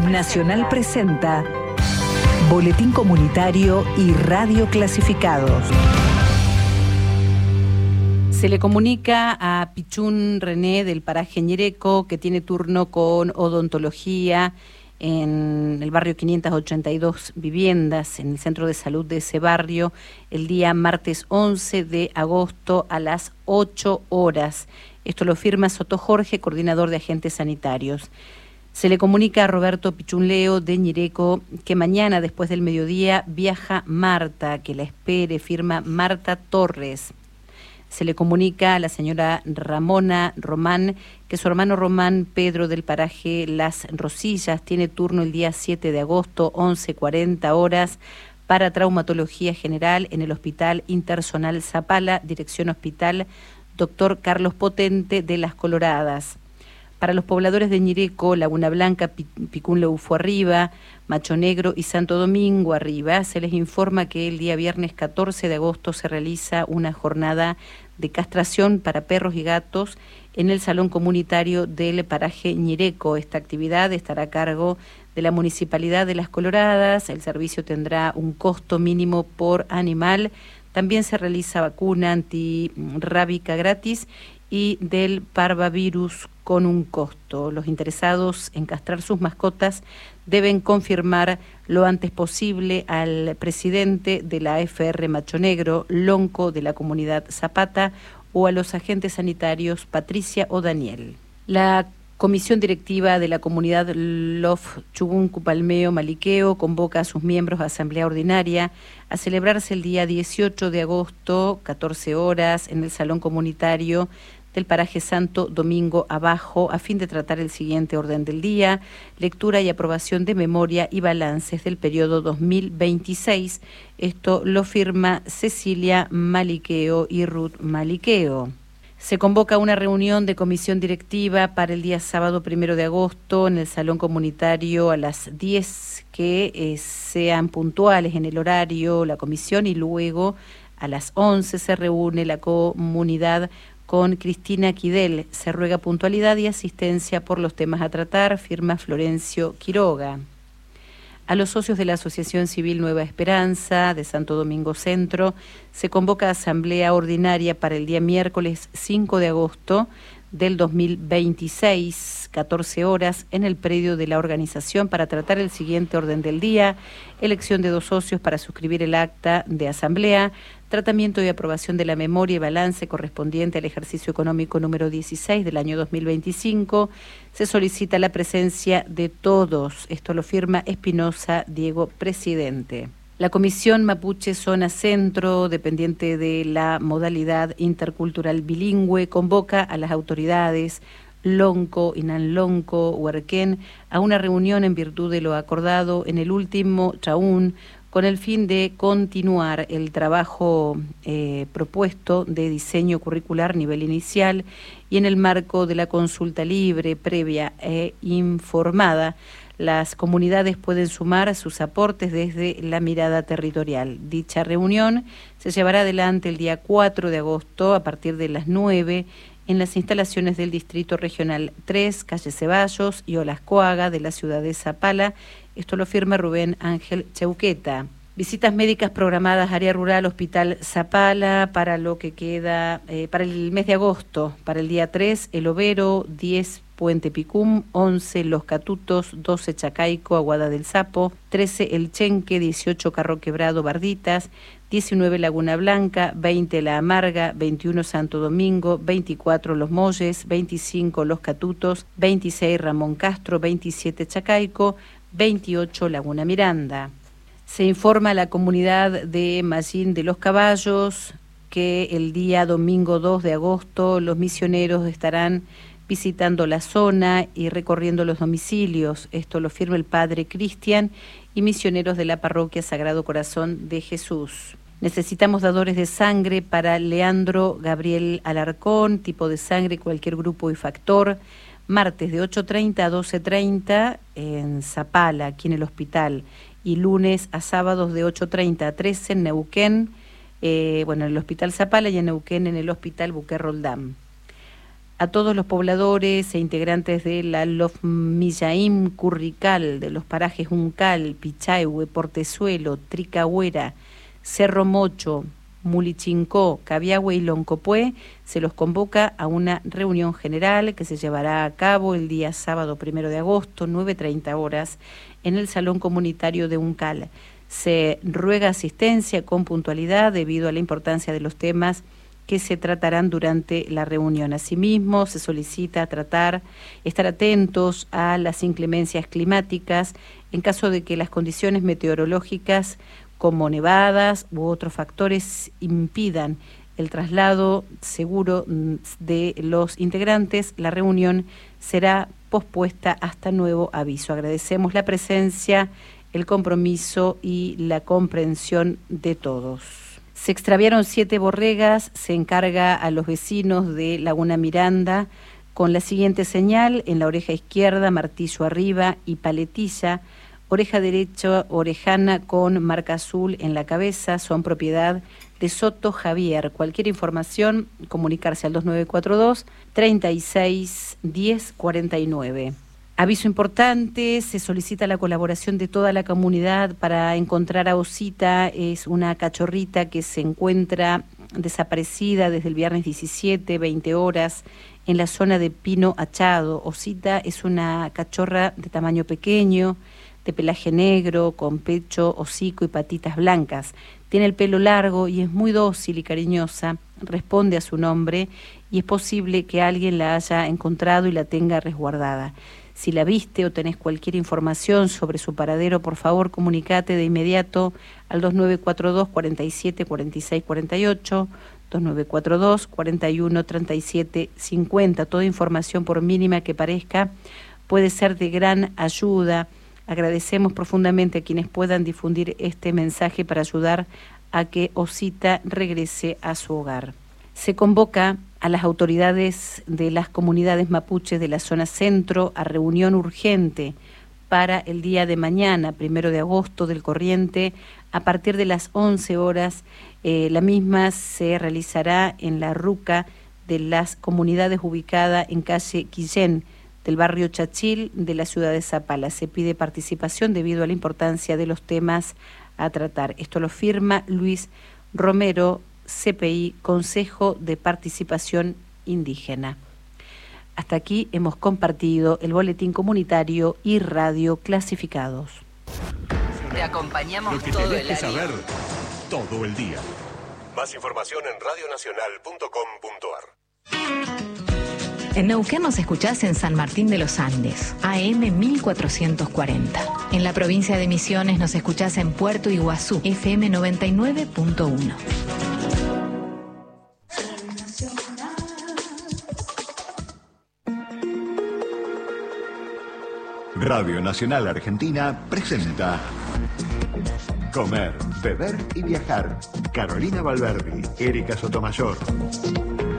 Nacional presenta Boletín Comunitario y Radio Clasificados. Se le comunica a Pichún René del paraje Ñereco, que tiene turno con odontología en el barrio 582 Viviendas, en el centro de salud de ese barrio, el día martes 11 de agosto a las 8 horas. Esto lo firma Soto Jorge, coordinador de agentes sanitarios. Se le comunica a Roberto Pichunleo de Ñereco que mañana, después del mediodía, viaja Marta, que la espere, firma Marta Torres. Se le comunica a la señora Ramona Román que su hermano Román Pedro del paraje Las Rosillas tiene turno el día 7 de agosto, 11:40 horas, para traumatología general en el Hospital Interzonal Zapala, dirección Hospital Dr. Carlos Potente de Las Coloradas. Para los pobladores de Ñereco, Laguna Blanca, Picunleufo Arriba, Macho Negro y Santo Domingo Arriba, se les informa que el día viernes 14 de agosto se realiza una jornada de castración para perros y gatos en el salón comunitario del paraje Ñereco. Esta actividad estará a cargo de la Municipalidad de Las Coloradas. El servicio tendrá un costo mínimo por animal. También se realiza vacuna antirrábica gratis y del parvavirus con un costo. Los interesados en castrar sus mascotas deben confirmar lo antes posible al presidente de la AFR Macho Negro, Lonco de la comunidad Zapata, o a los agentes sanitarios Patricia o Daniel. La Comisión Directiva de la Comunidad Lof Chubuncu Palmeo Maliqueo convoca a sus miembros a asamblea ordinaria a celebrarse el día 18 de agosto, 14 horas, en el Salón Comunitario del paraje Santo Domingo Abajo, a fin de tratar el siguiente orden del día: lectura y aprobación de memoria y balances del periodo 2026. Esto lo firma Cecilia Maliqueo y Ruth Maliqueo. Se convoca una reunión de comisión directiva para el día sábado 1 de agosto en el Salón Comunitario a las 10, que sean puntuales en el horario la comisión, y luego a las 11 se reúne la comunidad con Cristina Quidel. Se ruega puntualidad y asistencia por los temas a tratar, firma Florencio Quiroga. A los socios de la Asociación Civil Nueva Esperanza de Santo Domingo Centro se convoca a asamblea ordinaria para el día miércoles 5 de agosto del 2026, 14 horas, en el predio de la organización, para tratar el siguiente orden del día: elección de 2 socios para suscribir el acta de asamblea, tratamiento y aprobación de la memoria y balance correspondiente al ejercicio económico número 16 del año 2025. Se solicita la presencia de todos. Esto lo firma Espinosa Diego, presidente. La Comisión Mapuche Zona Centro, dependiente de la modalidad intercultural bilingüe, convoca a las autoridades Lonco, Inanlonco, Huarquén a una reunión en virtud de lo acordado en el último Chaún, con el fin de continuar el trabajo propuesto de diseño curricular nivel inicial, y en el marco de la consulta libre, previa e informada. Las comunidades pueden sumar sus aportes desde la mirada territorial. Dicha reunión se llevará adelante el día 4 de agosto a partir de las 9 en las instalaciones del Distrito Regional 3, calle Ceballos y Olascoaga, de la ciudad de Zapala. Esto lo firma Rubén Ángel Chauqueta. Visitas médicas programadas, área rural, Hospital Zapala, para lo que queda, para el mes de agosto. Para el día 3, El Overo, 10, Puente Picum, 11, Los Catutos, 12, Chacaico, Aguada del Sapo, 13, El Chenque, 18, Carro Quebrado, Barditas, 19, Laguna Blanca, 20, La Amarga, 21, Santo Domingo, 24, Los Molles, 25, Los Catutos, 26, Ramón Castro, 27, Chacaico, 28, Laguna Miranda. Se informa a la comunidad de Mallín de los Caballos que el día domingo 2 de agosto los misioneros estarán visitando la zona y recorriendo los domicilios. Esto lo firma el padre Cristian y misioneros de la parroquia Sagrado Corazón de Jesús. Necesitamos dadores de sangre para Leandro Gabriel Alarcón, tipo de sangre cualquier grupo y factor. Martes de 8:30 a 12:30 en Zapala, aquí en el hospital, y lunes a sábados de 8:30 a 13 en Neuquén, en el Hospital Zapala, y en Neuquén en el Hospital Buqué Roldán. A todos los pobladores e integrantes de la Lofmillaim Currical, de los parajes Uncal, Pichahue, Portezuelo, Tricagüera, Cerro Mocho, Mulichincó, Cabiahue y Loncopué, se los convoca a una reunión general que se llevará a cabo el día sábado 1 de agosto, 9:30 horas, en el Salón Comunitario de Uncal. Se ruega asistencia con puntualidad debido a la importancia de los temas que se tratarán durante la reunión. Asimismo, se solicita estar atentos a las inclemencias climáticas en caso de que las condiciones meteorológicas como nevadas u otros factores impidan el traslado seguro de los integrantes. La reunión será pospuesta hasta nuevo aviso. Agradecemos la presencia, el compromiso y la comprensión de todos. Se extraviaron 7 borregas, se encarga a los vecinos de Laguna Miranda con la siguiente señal: en la oreja izquierda, martillo arriba y paletilla, oreja derecha, orejana con marca azul en la cabeza, son propiedad de Soto Javier. Cualquier información, comunicarse al 2942 36 10 49. Aviso importante, se solicita la colaboración de toda la comunidad para encontrar a Osita. Es una cachorrita que se encuentra desaparecida desde el viernes 17, 20 horas, en la zona de Pino Achado. Osita es una cachorra de tamaño pequeño, de pelaje negro, con pecho, hocico y patitas blancas. Tiene el pelo largo y es muy dócil y cariñosa, responde a su nombre y es posible que alguien la haya encontrado y la tenga resguardada. Si la viste o tenés cualquier información sobre su paradero, por favor comunicate de inmediato al 2942 47 46 48, 2942 41 37 50. Toda información, por mínima que parezca, puede ser de gran ayuda. Agradecemos profundamente a quienes puedan difundir este mensaje para ayudar a que Osita regrese a su hogar. Se convoca a las autoridades de las comunidades mapuches de la zona centro a reunión urgente para el día de mañana, 1 de agosto del corriente, a partir de las 11 horas. La misma se realizará en la ruca de las comunidades ubicada en calle Quillén, del barrio Chachil de la ciudad de Zapala. Se pide participación debido a la importancia de los temas a tratar. Esto lo firma Luis Romero, CPI, Consejo de Participación Indígena. Hasta aquí hemos compartido el boletín comunitario y radio clasificados. Te acompañamos lo que todo tenés el que año. saber todo el día. Más información en radionacional.com.ar. En Neuquén nos escuchás en San Martín de los Andes, AM 1440. En la provincia de Misiones nos escuchás en Puerto Iguazú, FM 99.1. Radio Nacional Argentina presenta Comer, Beber y Viajar. Carolina Valverdi, Erika Sotomayor.